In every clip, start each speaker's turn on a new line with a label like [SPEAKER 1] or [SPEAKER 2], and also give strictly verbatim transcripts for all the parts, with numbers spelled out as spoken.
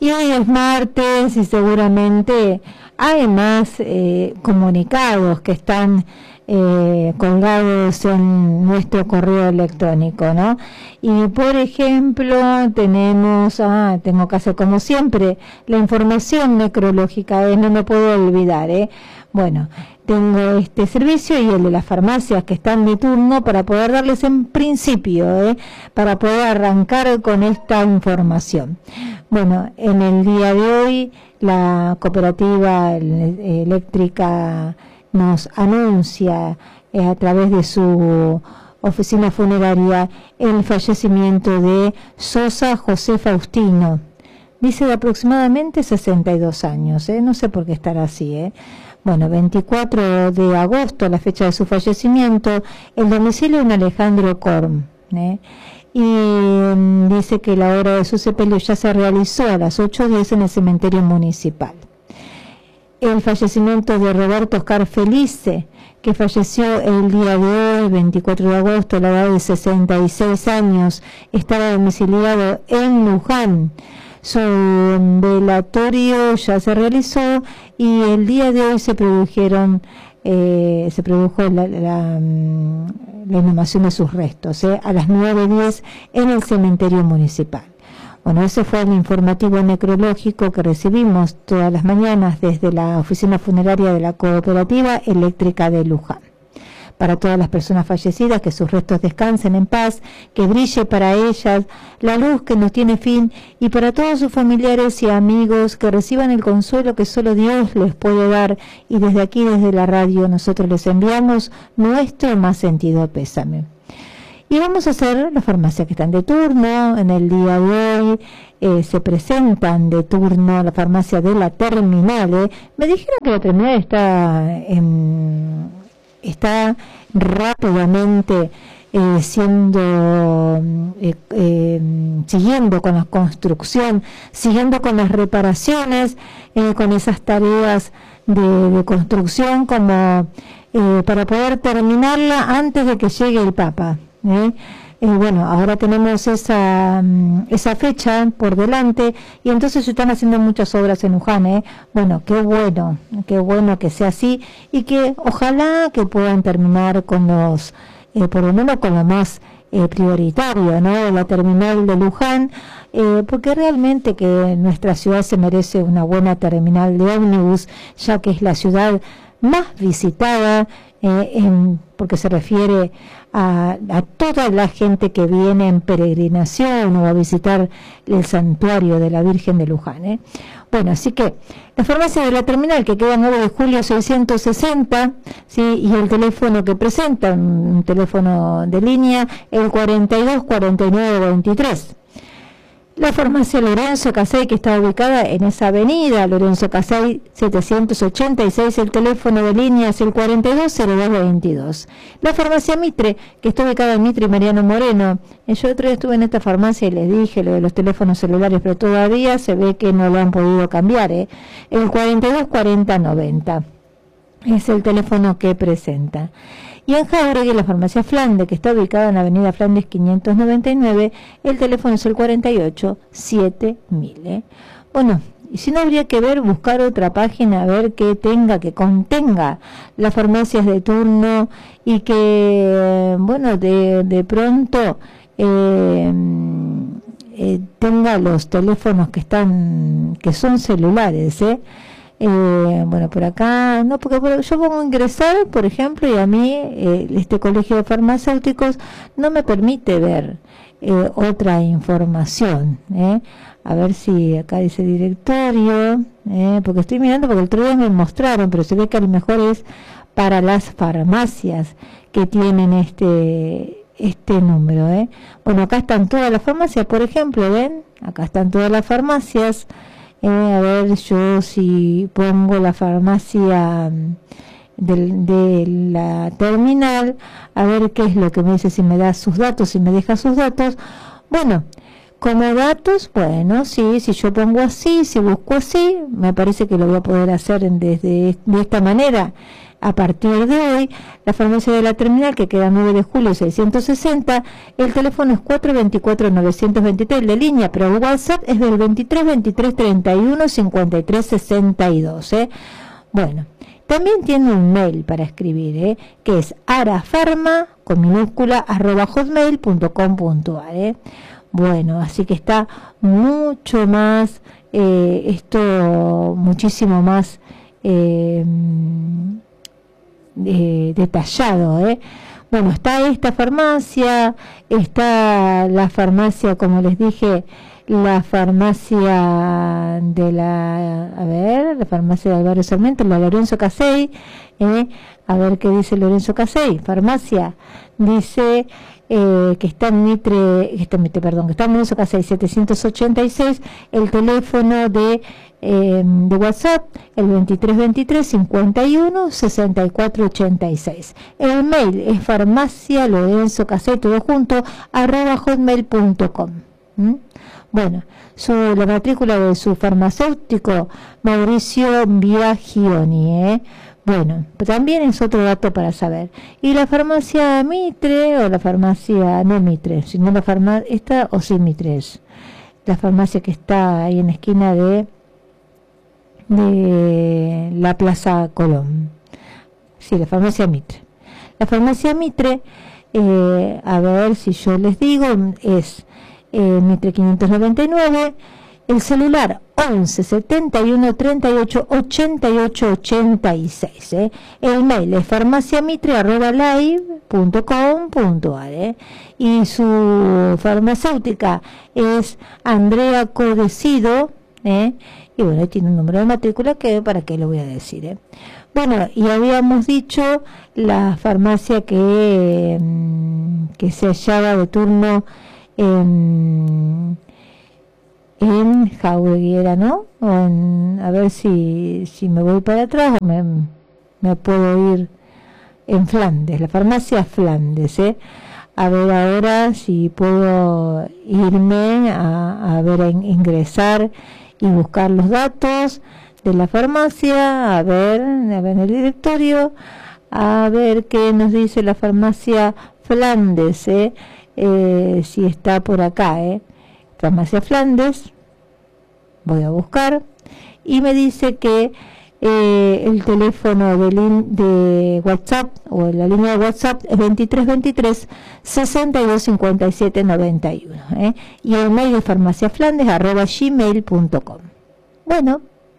[SPEAKER 1] Y hoy es martes y seguramente hay más eh, comunicados que están eh, colgados en nuestro correo electrónico, ¿no? Y por ejemplo tenemos, ah, tengo que hacer como siempre, la información necrológica, eh, no me puedo olvidar, ¿eh? Bueno, tengo este servicio y el de las farmacias que están de turno para poder darles en principio, ¿eh? Para poder arrancar con esta información. Bueno, en el día de hoy la cooperativa eléctrica nos anuncia eh, a través de su oficina funeraria el fallecimiento de Sosa José Faustino. Dice de aproximadamente sesenta y dos años, ¿eh? No sé por qué estará así, ¿eh? Bueno, veinticuatro de agosto, la fecha de su fallecimiento, el domicilio en Alejandro Korn, ¿eh? Y um, dice que la hora de su sepelio ya se realizó a las ocho diez en el cementerio municipal. El fallecimiento de Roberto Oscar Felice, que falleció el día de hoy, veinticuatro de agosto, a la edad de sesenta y seis años, estaba domiciliado en Luján. Su velatorio ya se realizó y el día de hoy se produjeron eh, se produjo la, la, la inhumación de sus restos eh, a las nueve diez en el cementerio municipal. Bueno, ese fue el informativo necrológico que recibimos todas las mañanas desde la oficina funeraria de la Cooperativa Eléctrica de Luján. Para todas las personas fallecidas, que sus restos descansen en paz, que brille para ellas la luz que no tiene fin, y para todos sus familiares y amigos que reciban el consuelo que solo Dios les puede dar, y desde aquí, desde la radio, nosotros les enviamos nuestro más sentido pésame. Y vamos a hacer las farmacias que están de turno. En el día de hoy eh, se presentan de turno la farmacia de la Terminal. ¿eh? Me dijeron que la Terminal está en... está rápidamente eh, siendo eh, eh, siguiendo con la construcción, siguiendo con las reparaciones, eh, con esas tareas de, de construcción como eh, para poder terminarla antes de que llegue el Papa. ¿eh? Eh, bueno, ahora tenemos esa esa fecha por delante y entonces se están haciendo muchas obras en Luján, ¿eh? Bueno, qué bueno, qué bueno que sea así y que ojalá que puedan terminar con los, eh, por lo menos con lo más eh, prioritario, ¿no? La terminal de Luján, eh, porque realmente que nuestra ciudad se merece una buena terminal de ómnibus, ya que es la ciudad más visitada, eh, en, porque se refiere A, a toda la gente que viene en peregrinación o a visitar el santuario de la Virgen de Luján. ¿eh? Bueno, así que la farmacia de la Terminal, que queda nueve de julio seiscientos sesenta, ¿sí? Y el teléfono que presenta, un, un teléfono de línea, el cuarenta y dos cuarenta y nueve veintitrés. La farmacia Lorenzo Casay, que está ubicada en esa avenida, Lorenzo Casay setecientos ochenta y seis, el teléfono de línea es el cuarenta y dos cero dos veintidós. La farmacia Mitre, que está ubicada en Mitre y Mariano Moreno. Yo otro día estuve en esta farmacia y les dije lo de los teléfonos celulares, pero todavía se ve que no lo han podido cambiar. ¿eh? El cuarenta y dos cuarenta noventa es el teléfono que presenta. Y en Jáuregui, la farmacia Flandes, que está ubicada en la avenida Flandes quinientos noventa y nueve, el teléfono es el cuarenta y ocho siete mil. ¿eh? Bueno, y si no, habría que ver, buscar otra página, a ver que tenga, que contenga las farmacias de turno y que, bueno, de, de pronto eh, eh, tenga los teléfonos que están, que son celulares, ¿eh? Eh, bueno, por acá, no, porque por, yo pongo ingresar, por ejemplo, y a mí eh, este colegio de farmacéuticos no me permite ver eh, otra información. ¿eh? A ver si acá dice directorio, eh, porque estoy mirando, porque el otro día me mostraron, pero se ve que a lo mejor es para las farmacias que tienen este este número. ¿eh? Bueno, acá están todas las farmacias, por ejemplo, ¿ven? Acá están todas las farmacias. Eh, a ver, yo si pongo la farmacia de, de la Terminal, a ver qué es lo que me dice, si me da sus datos, si me deja sus datos. Bueno, como datos, bueno, sí, si yo pongo así, si busco así, me parece que lo voy a poder hacer desde de esta manera. a partir de hoy, la farmacia de la terminal, que queda nueve de julio seiscientos sesenta, el teléfono es cuatro dos cuatro, nueve dos tres, el de línea, pero el WhatsApp es del veintitrés veintitrés treinta y uno cincuenta y tres sesenta y dos. ¿eh? Bueno, también tiene un mail para escribir, ¿eh? que es arafarma, con minúscula, arroba hotmail punto com punto a r. ¿eh? Bueno, así que está mucho más, eh, esto muchísimo más eh, eh, detallado. ¿eh? Bueno, está esta farmacia, está la farmacia, como les dije, la farmacia de la, a ver, la farmacia del barrio Sarmiento, la Lorenzo Casey, eh, a ver qué dice Lorenzo Casey, farmacia, dice eh, que está en Mitre, que está en Mitre, perdón, que está en Lorenzo Casey setecientos ochenta y seis, el teléfono de eh, de WhatsApp, el veintitrés veintitrés cincuenta y uno sesenta y cuatro ochenta y seis. El mail es farmacia Lorenzo Casey, todo junto, arroba hotmail punto com. ¿Mm? Bueno, su, la matrícula de su farmacéutico Mauricio Biagioni, ¿eh? Bueno, también es otro dato para saber. Y la farmacia Mitre, o la farmacia, no Mitre, sino la farmacia, esta o sí Mitre es, la farmacia que está ahí en la esquina de, de la Plaza Colón. Sí, la farmacia Mitre. La farmacia Mitre, eh, a ver si yo les digo, es Eh, Mitre quinientos noventa y nueve, el celular once setenta y uno treinta y ocho ochenta y ocho ochenta y seis, ¿eh? El mail es farmaciamitre arroba live punto com punto a r, ¿eh? Y su farmacéutica es Andrea Codecido, ¿eh? Y bueno, tiene un número de matrícula que para qué lo voy a decir, ¿eh? Bueno, y habíamos dicho la farmacia que, que se hallaba de turno en, en Jaureguera, ¿no? O en, a ver si, si me voy para atrás o me, me puedo ir en Flandes, la farmacia Flandes, ¿eh? A ver ahora si puedo irme a, a ver, a ingresar y buscar los datos de la farmacia, a ver, a ver en el directorio, a ver qué nos dice la farmacia Flandes, ¿eh? Eh, si está por acá, eh. farmacia Flandes, voy a buscar y me dice que eh, el teléfono de, de WhatsApp o la línea de WhatsApp es veintitrés veintitrés sesenta y dos cincuenta y siete noventa y uno, eh. y el mail de farmaciaflandes arroba gmail punto com. Bueno,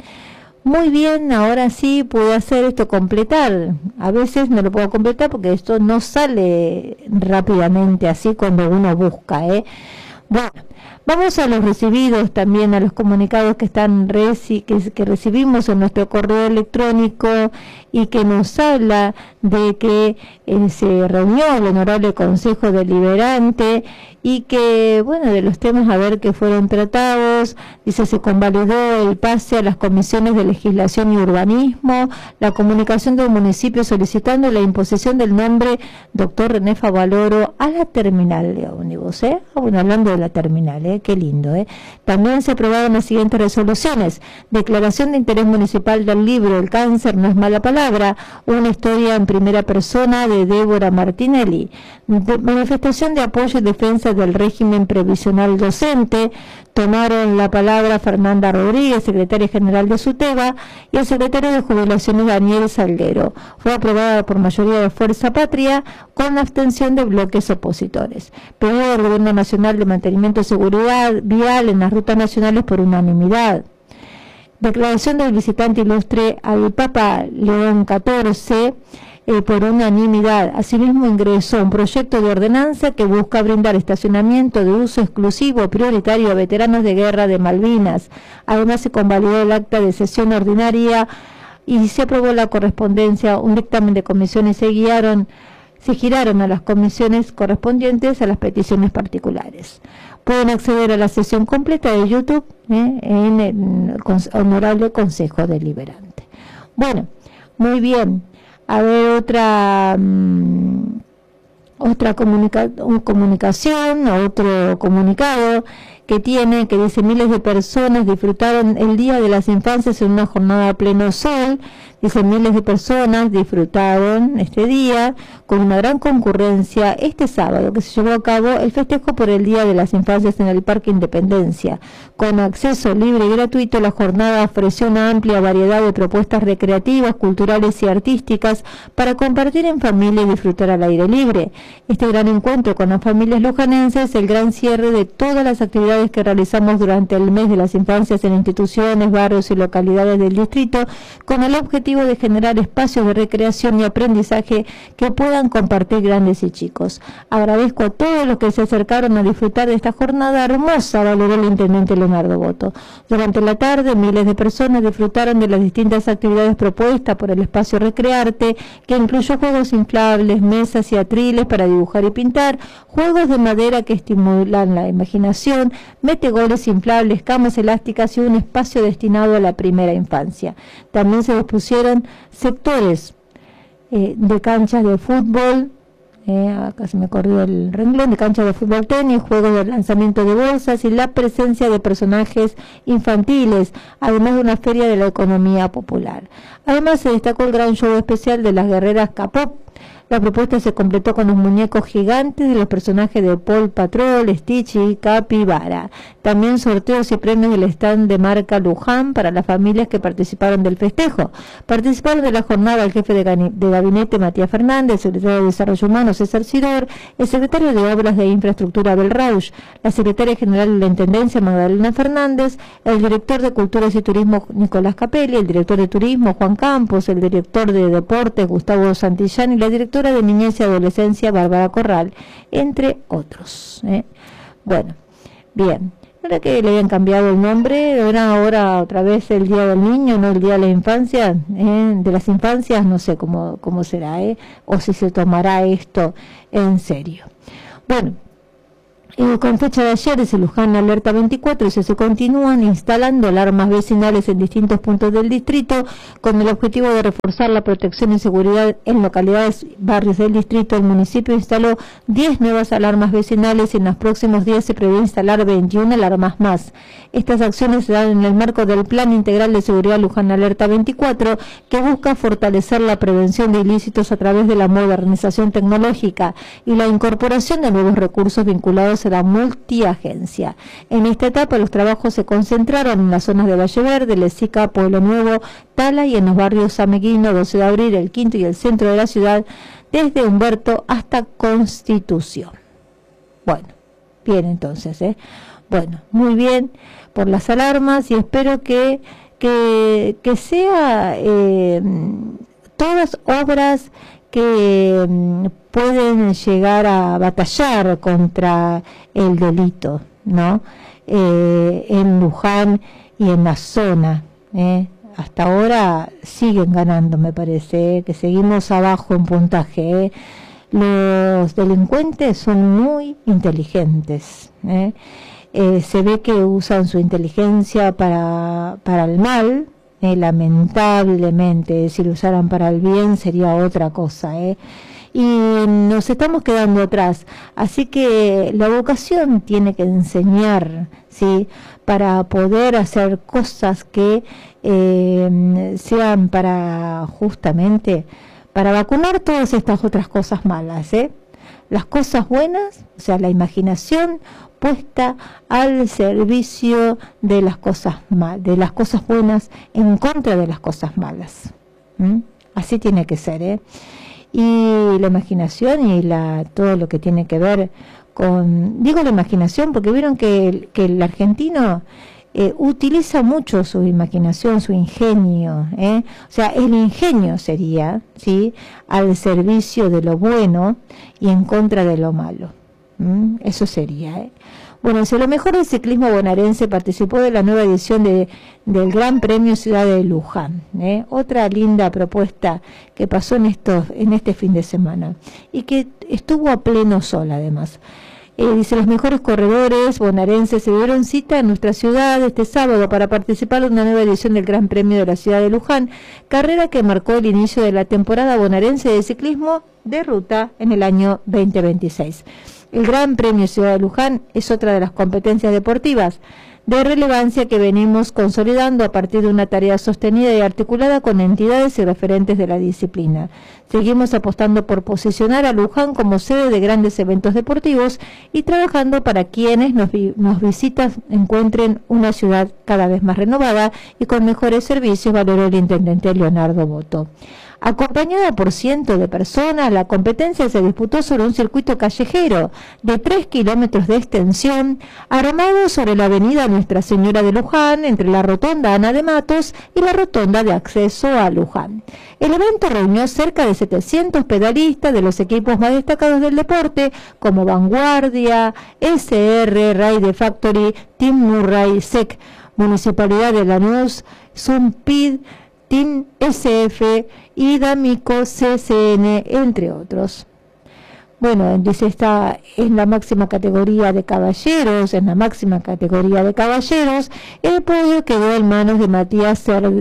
[SPEAKER 1] muy bien, ahora sí puedo hacer esto, completar. A veces no lo puedo completar porque esto no sale rápidamente así cuando uno busca, ¿eh? Bueno, vamos a los recibidos también, a los comunicados que están reci que, que recibimos en nuestro correo electrónico y que nos habla de que eh, se reunió el Honorable Consejo Deliberante y que, bueno, de los temas a ver que fueron tratados, dice, se convalidó el pase a las comisiones de legislación y urbanismo, la comunicación del municipio solicitando la imposición del nombre doctor René Favaloro a la terminal de ómnibus, ¿eh? Ah, bueno, hablando de la terminal, ¿eh? Qué lindo, ¿eh? También se aprobaron las siguientes resoluciones: declaración de interés municipal del libro El cáncer no es mala palabra, una historia en primera persona de Débora Martinelli, de manifestación de apoyo y defensa del régimen previsional docente. Tomaron la palabra Fernanda Rodríguez, secretaria general de SUTEBA, y el secretario de Jubilaciones Daniel Salguero. Fue aprobada por mayoría de Fuerza Patria, con abstención de bloques opositores. Pedido del Gobierno Nacional de Mantenimiento de Seguridad Vial en las rutas nacionales por unanimidad. Declaración del visitante ilustre al Papa León catorce, Eh, por unanimidad. Asimismo ingresó un proyecto de ordenanza que busca brindar estacionamiento de uso exclusivo prioritario a veteranos de guerra de Malvinas. Además se convalidó el acta de sesión ordinaria y se aprobó la correspondencia, un dictamen de comisión y se guiaron, se giraron a las comisiones correspondientes a las peticiones particulares. Pueden acceder a la sesión completa de YouTube eh, en el Honorable Consejo Deliberante. Bueno, muy bien. A ver, otra mmm, otra comunica comunicación, otro comunicado que tiene, que dice miles de personas disfrutaron el Día de las Infancias en una jornada a pleno sol. Dice miles de personas disfrutaron este día con una gran concurrencia este sábado que se llevó a cabo el festejo por el Día de las Infancias en el Parque Independencia. Con acceso libre y gratuito, la jornada ofreció una amplia variedad de propuestas recreativas, culturales y artísticas para compartir en familia y disfrutar al aire libre. Este gran encuentro con las familias lujanenses es el gran cierre de todas las actividades que realizamos durante el mes de las infancias en instituciones, barrios y localidades del distrito, con el objetivo de generar espacios de recreación y aprendizaje que puedan compartir grandes y chicos. Agradezco a todos los que se acercaron a disfrutar de esta jornada hermosa, valoró el intendente Leonardo Boto. Durante la tarde, miles de personas disfrutaron de las distintas actividades propuestas por el espacio Recrearte, que incluyó juegos inflables, mesas y atriles para dibujar y pintar, juegos de madera que estimulan la imaginación, metegoles inflables, camas elásticas y un espacio destinado a la primera infancia. También se dispusieron sectores eh, de canchas de fútbol, eh, acá se me corrió el renglón, de canchas de fútbol, tenis, juegos de lanzamiento de bolsas y la presencia de personajes infantiles, además de una feria de la economía popular. Además se destacó el gran show especial de las guerreras K-pop. La propuesta se completó con los muñecos gigantes de los personajes de Paw Patrol, Stitch y Capybara. También sorteos y premios del stand de marca Luján para las familias que participaron del festejo. Participaron de la jornada el jefe de gabinete Matías Fernández, el secretario de Desarrollo Humano César Sidor, el secretario de Obras de Infraestructura Abel Rauch, la secretaria general de la Intendencia Magdalena Fernández, el director de Culturas y Turismo Nicolás Capelli, el director de Turismo Juan Campos, el director de Deportes Gustavo Santillán y la directora de Niñez y Adolescencia Bárbara Corral, entre otros. ¿eh? Bueno, bien. ¿Era que le habían cambiado el nombre? ¿Era ahora otra vez el Día del Niño, no el Día de la Infancia? ¿eh? De las infancias, no sé cómo, cómo será, ¿eh? o si se tomará esto en serio. Bueno, Eh, con fecha de ayer es el Luján Alerta veinticuatro y se, se continúan instalando alarmas vecinales en distintos puntos del distrito con el objetivo de reforzar la protección y seguridad en localidades y barrios del distrito. El municipio instaló diez nuevas alarmas vecinales y en los próximos días se prevé instalar veintiuna alarmas más. Estas acciones se dan en el marco del Plan Integral de Seguridad Luján Alerta veinticuatro, que busca fortalecer la prevención de ilícitos a través de la modernización tecnológica y la incorporación de nuevos recursos vinculados a la multiagencia. En esta etapa los trabajos se concentraron en las zonas de Valle Verde, Lezica, Pueblo Nuevo, Tala y en los barrios Ameguino, doce de abril, el Quinto y el centro de la ciudad, desde Humberto hasta Constitución. Bueno, bien entonces, ¿eh? Bueno, muy bien por las alarmas y espero que, que, que sea eh, todas obras que mm, pueden llegar a batallar contra el delito, ¿no? Eh, en Luján y en la zona, ¿eh? Hasta ahora siguen ganando, me parece, ¿eh? Que seguimos abajo en puntaje, ¿eh? Los delincuentes son muy inteligentes, ¿eh? Eh, se ve que usan su inteligencia para, para el mal. Eh, lamentablemente, si lo usaran para el bien sería otra cosa, ¿eh? Y nos estamos quedando atrás, así que la vocación tiene que enseñar, ¿sí? Para poder hacer cosas que eh, sean para justamente para vacunar todas estas otras cosas malas, ¿eh? Las cosas buenas, o sea, la imaginación puesta al servicio de las cosas mal, de las cosas buenas en contra de las cosas malas. ¿Mm? Así tiene que ser, ¿eh? Y la imaginación y la todo lo que tiene que ver con, digo la imaginación porque vieron que el, que el argentino eh, utiliza mucho su imaginación, su ingenio, ¿eh? O sea, el ingenio sería, ¿sí? Al servicio de lo bueno y en contra de lo malo. ¿Mm? Eso sería, ¿eh? Bueno, si lo mejor del ciclismo bonaerense participó de la nueva edición de, del Gran Premio Ciudad de Luján, ¿eh? Otra linda propuesta que pasó en, estos, en este fin de semana y que estuvo a pleno sol además. Eh, dice, los mejores corredores bonaerenses se dieron cita en nuestra ciudad este sábado para participar de una nueva edición del Gran Premio de la Ciudad de Luján, carrera que marcó el inicio de la temporada bonaerense de ciclismo de ruta en el año veinte veintiséis. El Gran Premio Ciudad de Luján es otra de las competencias deportivas de relevancia que venimos consolidando a partir de una tarea sostenida y articulada con entidades y referentes de la disciplina. Seguimos apostando por posicionar a Luján como sede de grandes eventos deportivos y trabajando para quienes nos, vi nos visitan encuentren una ciudad cada vez más renovada y con mejores servicios, valoró el intendente Leonardo Boto. Acompañada por cientos de personas, la competencia se disputó sobre un circuito callejero de tres kilómetros de extensión, armado sobre la avenida Nuestra Señora de Luján, entre la rotonda Ana de Matos y la rotonda de acceso a Luján. El evento reunió cerca de setecientos pedalistas de los equipos más destacados del deporte, como Vanguardia, S R, Ride Factory, Team Murray, S E C, Municipalidad de Lanús, Zumpid, Team S F y D'Amico C C N, entre otros. Bueno, dice, está en la máxima categoría de caballeros, en la máxima categoría de caballeros, el podio quedó en manos de Matías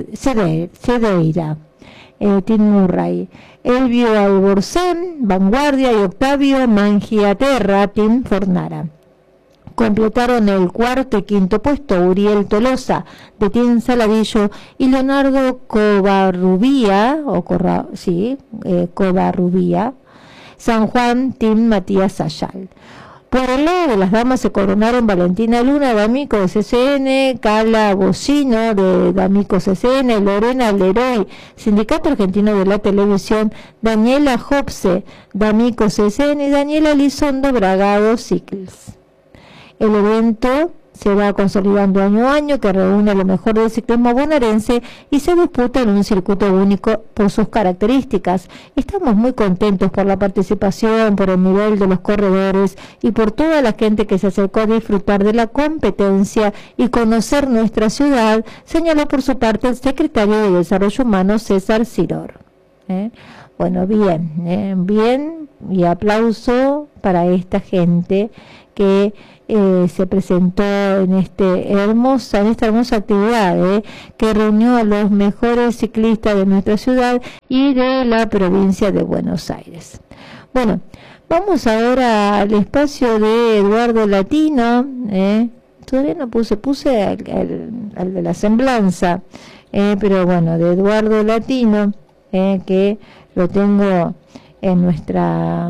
[SPEAKER 1] Cedeira, eh, Team Murray, Elvio Alborcén, Vanguardia, y Octavio Mangiaterra, Team Fornara. Completaron el cuarto y quinto puesto Uriel Tolosa de Team Saladillo y Leonardo Covarrubía, o Corra, sí, eh, Covarrubía, San Juan, Team Matías Ayal. Por el lado de las damas se coronaron Valentina Luna, D'Amico de C C N, Carla Bocino de D'Amico C C N, Lorena Leroy, Sindicato Argentino de la Televisión, Daniela Jobse, D'Amico C C N y Daniela Lizondo, Bragado Cycles. El evento se va consolidando año a año, que reúne lo mejor del ciclismo bonaerense y se disputa en un circuito único por sus características. Estamos muy contentos por la participación, por el nivel de los corredores y por toda la gente que se acercó a disfrutar de la competencia y conocer nuestra ciudad, señaló por su parte el secretario de Desarrollo Humano, César Ciror. ¿Eh? Bueno, bien, ¿eh? bien, y aplauso para esta gente que Eh, se presentó en este hermosa, en esta hermosa actividad eh, que reunió a los mejores ciclistas de nuestra ciudad y de la provincia de Buenos Aires. Bueno, vamos ahora al espacio de Eduardo Latino. Eh. Todavía no puse, puse al, al, al de la semblanza, eh, pero bueno, de Eduardo Latino, eh, que lo tengo en nuestra,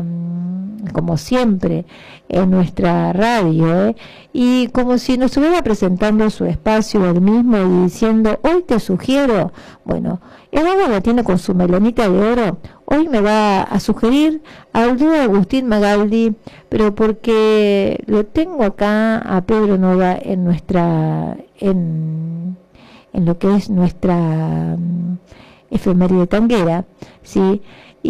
[SPEAKER 1] como siempre, en nuestra radio, ¿eh? Y como si nos estuviera presentando su espacio él mismo y diciendo, hoy te sugiero, bueno, Eduardo Latino con su melonita de oro, hoy me va a sugerir al dúo Agustín Magaldi, pero porque lo tengo acá a Pedro Nova en nuestra, en, en lo que es nuestra um, efeméride tanguera, ¿sí? Y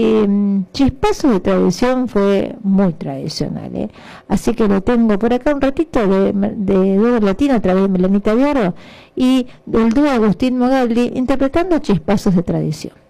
[SPEAKER 1] um, Chispazos de Tradición fue muy tradicional, ¿eh? Así que lo tengo por acá un ratito de, de dúo latino a través de Melanita de Oro y del dúo Agustín Magaldi interpretando Chispazos de Tradición.